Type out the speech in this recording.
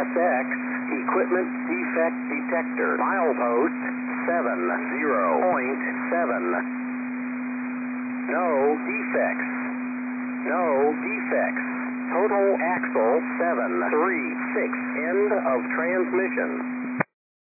CSX equipment defect detector. Milepost 70.7. No defects. No defects. Total axle 736. End of transmission.